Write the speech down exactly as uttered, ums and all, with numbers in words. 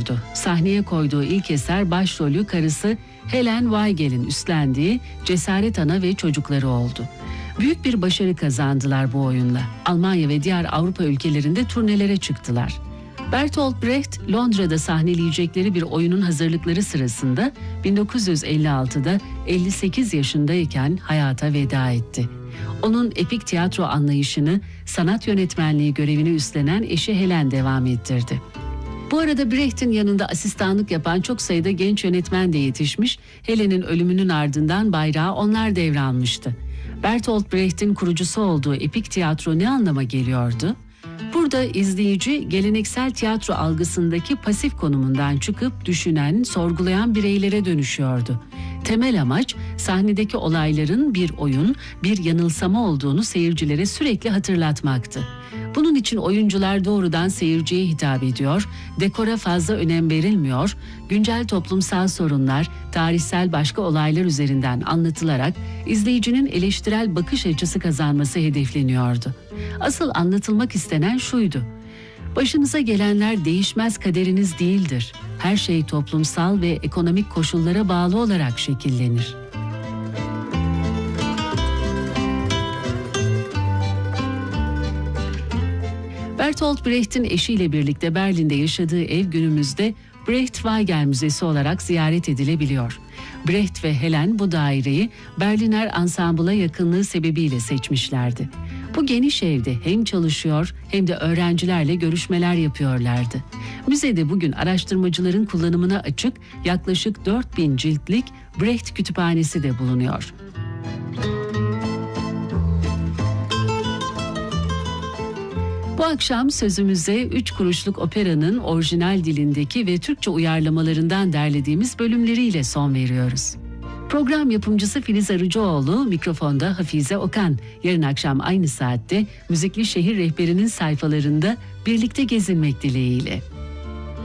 oldu. Sahneye koyduğu ilk eser başrolü karısı Helen Weigel'in üstlendiği Cesaret Ana ve Çocukları oldu. Büyük bir başarı kazandılar bu oyunla. Almanya ve diğer Avrupa ülkelerinde turnelere çıktılar. Bertolt Brecht, Londra'da sahneleyecekleri bir oyunun hazırlıkları sırasında bin dokuz yüz elli altıda elli sekiz yaşındayken hayata veda etti. Onun epik tiyatro anlayışını, sanat yönetmenliği görevini üstlenen eşi Helen devam ettirdi. Bu arada Brecht'in yanında asistanlık yapan çok sayıda genç yönetmen de yetişmiş, Helen'in ölümünün ardından bayrağı onlar devralmıştı. Bertolt Brecht'in kurucusu olduğu epik tiyatro ne anlama geliyordu? Burada izleyici geleneksel tiyatro algısındaki pasif konumundan çıkıp düşünen, sorgulayan bireylere dönüşüyordu. Temel amaç sahnedeki olayların bir oyun, bir yanılsama olduğunu seyircilere sürekli hatırlatmaktı. Bunun için oyuncular doğrudan seyirciye hitap ediyor, dekora fazla önem verilmiyor, güncel toplumsal sorunlar, tarihsel başka olaylar üzerinden anlatılarak izleyicinin eleştirel bakış açısı kazanması hedefleniyordu. Asıl anlatılmak istenen şuydu: başınıza gelenler değişmez kaderiniz değildir. Her şey toplumsal ve ekonomik koşullara bağlı olarak şekillenir. Bertolt Brecht'in eşiyle birlikte Berlin'de yaşadığı ev günümüzde Brecht-Weigel Müzesi olarak ziyaret edilebiliyor. Brecht ve Helen bu daireyi Berliner Ensemble'a yakınlığı sebebiyle seçmişlerdi. Bu geniş evde hem çalışıyor hem de öğrencilerle görüşmeler yapıyorlardı. Müzede bugün araştırmacıların kullanımına açık yaklaşık dört bin ciltlik Brecht kütüphanesi de bulunuyor. Bu akşam sözümüze üç kuruşluk operanın orijinal dilindeki ve Türkçe uyarlamalarından derlediğimiz bölümleriyle son veriyoruz. Program yapımcısı Filiz Arıcıoğlu, mikrofonda Hafize Okan. Yarın akşam aynı saatte Müzikli Şehir Rehberi'nin sayfalarında birlikte gezinmek dileğiyle.